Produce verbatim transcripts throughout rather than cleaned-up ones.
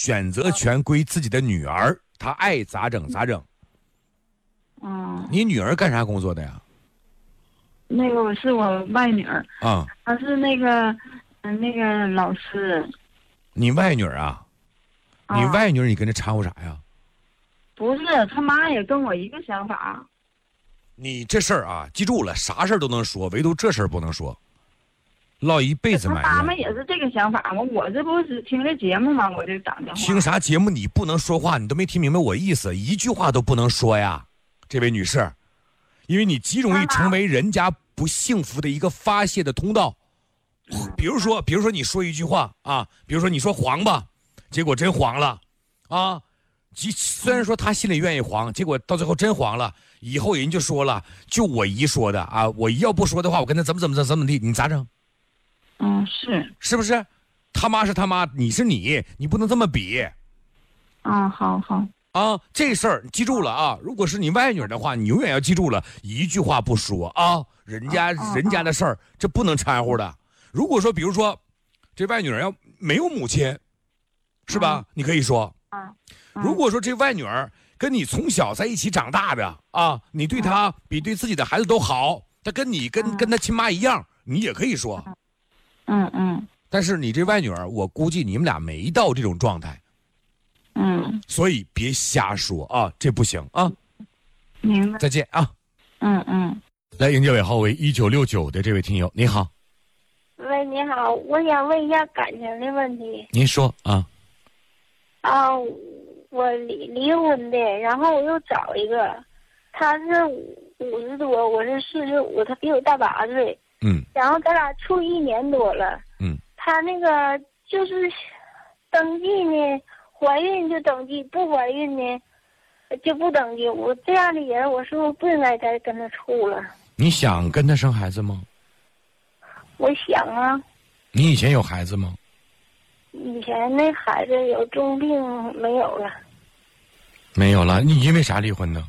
选择权归自己的女儿，她爱咋整咋整。 嗯， 你女儿干啥工作的呀？ 那个我是我外女儿啊， 她是那个嗯那个老师。 你外女儿啊？ 啊你外女儿你跟着掺和啥呀？ 不是，他妈也跟我一个想法。 你这事儿啊，记住了，啥事儿都能说，唯独这事儿不能说，落一辈子埋他们怨。 也是这个想法吗？我这不是听这节目吗？我就打电话。 听啥节目？你不能说话，你都没听明白我意思，一句话都不能说呀，这位女士，因为你极容易成为人家不幸福的一个发泄的通道。比如说，比如说你说一句话啊，比如说你说黄吧，结果真黄了，啊，即虽然说他心里愿意黄，结果到最后真黄了，以后人就说了，就我姨说的啊，我姨要不说的话，我跟他怎么怎么怎么怎么地，你咋整？ 嗯，是是不是？他妈是他妈，你是你，你不能这么比。 啊，好好啊，这事儿记住了啊！如果是你外女的话，你永远要记住了，一句话不说啊，人家人家的事儿，这不能掺和的。如果说，比如说，这外女儿要没有母亲，是吧？你可以说。如果说这外女儿跟你从小在一起长大的啊，你对她比对自己的孩子都好，她跟你跟跟她亲妈一样，你也可以说。 嗯嗯。 但是你这外女儿，我估计你们俩没到这种状态。 嗯， 所以别瞎说啊，这不行啊。 明白。 再见啊。 嗯嗯。 来，迎接尾号为一九六九的这位听友，你好。 喂，你好，我想问一下感情的问题。 您说啊。 啊，我离离婚的，然后我又找一个，他是五十多，我是四十五，他比我大八岁。 嗯。 然后咱俩处一年多了。 嗯。 他那个就是登记呢。怀孕就登记，不怀孕呢就不登记。我这样的人，我是不是不应该再跟他处了？ 你想跟他生孩子吗？ 我想啊。 你以前有孩子吗？ 以前那孩子有重病，没有了。 没有了，你因为啥离婚呢？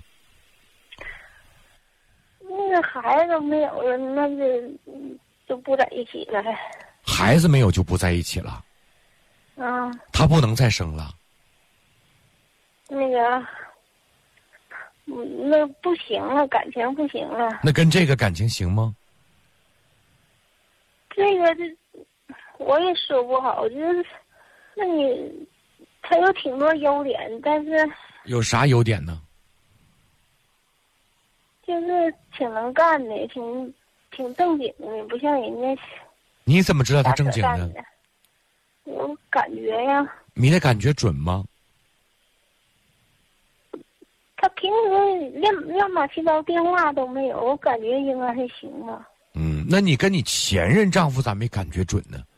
那个孩子没有了，那就就不在一起了。 孩子没有就不在一起了。 啊。 他不能再生了。 那个，嗯，那不行了，感情不行了。 那跟这个感情行吗？ 这个这我也说不好，就是，那你他有挺多优点，但是有啥优点呢？ 就是挺能干的，挺挺正经的，不像人家。 你怎么知道他正经呢？ 我感觉呀。 你的感觉准吗？ 他平时连乱码七糟电话都没有，我感觉应该还行吧。 嗯，那你跟你前任丈夫咋没感觉准呢？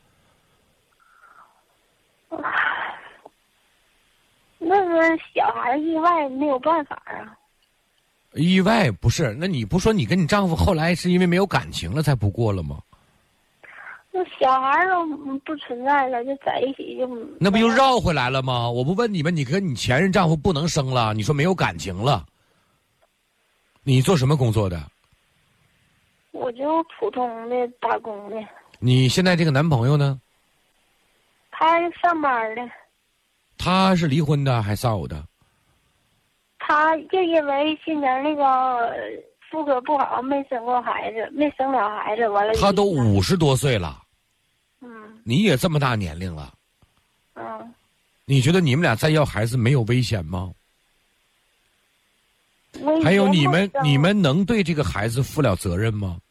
那个小孩意外没有办法啊。 意外不是？那你不说你跟你丈夫后来是因为没有感情了才不过了吗？ 那小孩都不存在了，就在一起就那不又绕回来了吗？我不问你们，你跟你前任丈夫不能生了，你说没有感情了？你做什么工作的？ 我就普通的打工的。 你现在这个男朋友呢？ 他上班的。 他是离婚的还是丧偶的？ 他就因为今年那个妇科不好，没生过孩子，没生了孩子，完了。 他都五十多岁了。 嗯。 你也这么大年龄了。 嗯。 你觉得你们俩再要孩子没有危险吗？还有你们，你们能对这个孩子负了责任吗？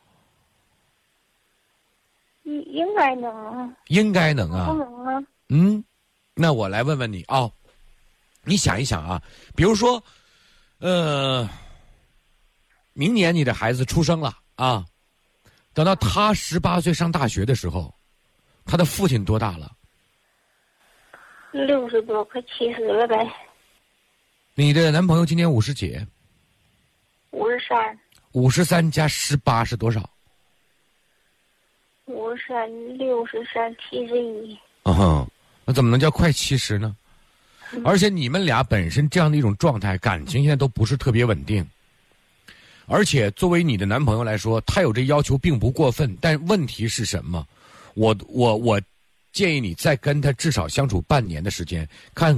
应应该能。 应该能啊。 不能啊。 嗯，那我来问问你啊、哦，你想一想啊，比如说，呃，明年你的孩子出生了啊，等到他十八岁上大学的时候，他的父亲多大了？ 六十多，快七十了呗。 你的男朋友今年五十几？ 五十三。 五十三加十八是多少？ 五十三，六十三，七十一。 嗯哼，那怎么能叫快七十呢？ 嗯、 而且你们俩本身这样的一种状态，感情现在都不是特别稳定。而且作为你的男朋友来说，他有这要求并不过分，但问题是什么？我我我建议你再跟他至少相处半年的时间，看